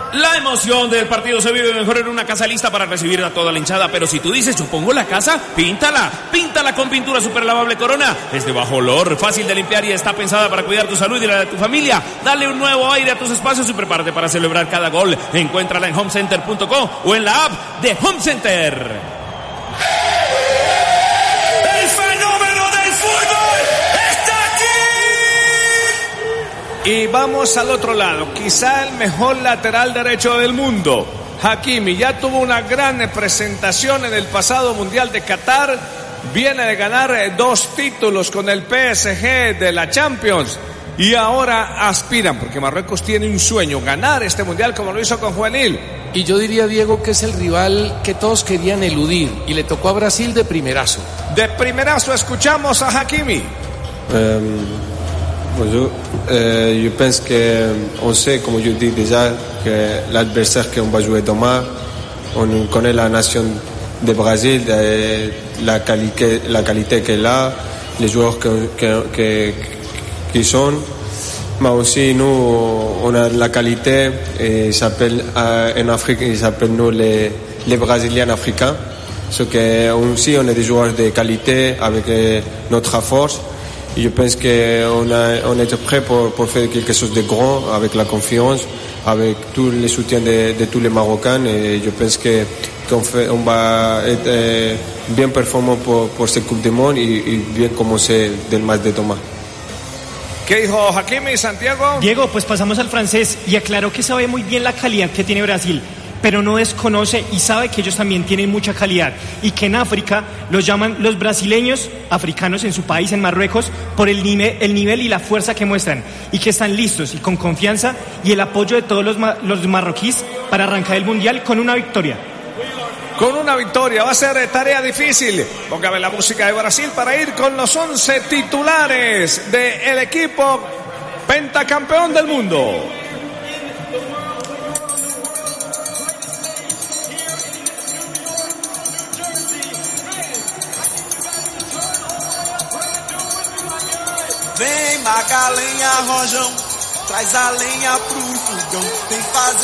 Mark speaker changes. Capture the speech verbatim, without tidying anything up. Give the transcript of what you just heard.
Speaker 1: La emoción del partido se vive mejor en una casa lista para recibir a toda la hinchada, pero si tú dices yo pongo la casa, píntala, píntala con pintura super lavable Corona. Es de bajo olor, fácil de limpiar y está pensada para cuidar tu salud y la de tu familia. Dale un nuevo aire a tus espacios y prepárate para celebrar cada gol. Encuéntrala en home center punto com o en la app de Home Center.
Speaker 2: Y vamos al otro lado, quizá el mejor lateral derecho del mundo, Hakimi. Ya tuvo una gran presentación en el pasado Mundial de Qatar, viene de ganar dos títulos con el P S G de la Champions y ahora aspiran, porque Marruecos tiene un sueño, ganar este Mundial como lo hizo con Juvenil.
Speaker 3: Y yo diría, Diego, que es el rival que todos querían eludir y le tocó a Brasil de primerazo.
Speaker 2: De primerazo escuchamos a Hakimi.
Speaker 4: Um... Bonjour. Euh, je pense qu'on sait, comme je dis déjà, que l'adversaire qu'on va jouer demain, on connaît la nation de Brésil, la qualité, la qualité qu'elle a, les joueurs que, que, que, qui sont. Mais aussi, nous, on a la qualité, et il s'appelle, en Afrique, il s'appelle nous les, les Brésiliens africains. Ce que aussi, on a des joueurs de qualité avec notre force. Et je pense qu'on a, on est prêt pour, pour faire quelque chose de grand, avec la confiance, avec tout le soutien de, de tous les Marocains. Et je pense que, qu'on fait, on va être euh, bien performant pour, pour cette Coupe du Monde et, et bien commencer del match de demain.
Speaker 2: ¿Qué dijo Hakimi, Santiago?
Speaker 5: Diego, pues pasamos al francés y aclaró que sabe muy bien la calidad que tiene Brasil, pero no desconoce y sabe que ellos también tienen mucha calidad y que en África los llaman los brasileños africanos en su país, en Marruecos, por el nivel, el nivel y la fuerza que muestran y que están listos y con confianza y el apoyo de todos los, los marroquíes para arrancar el Mundial con una victoria.
Speaker 2: Con una victoria, va a ser tarea difícil. Póngame la música de Brasil para ir con los once titulares del equipo pentacampeón del mundo.
Speaker 6: Vem Magalenha, Rojão, traz a lenha pro fogão, tem fazer